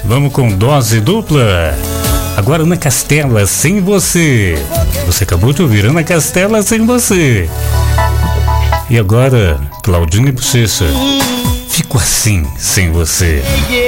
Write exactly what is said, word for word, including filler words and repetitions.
Vamos com dose dupla. Agora Ana Castela, Sem Você. Você acabou de ouvir Ana Castela, Sem Você. E agora, Claudinho Bochecha, Fico Assim Sem Você.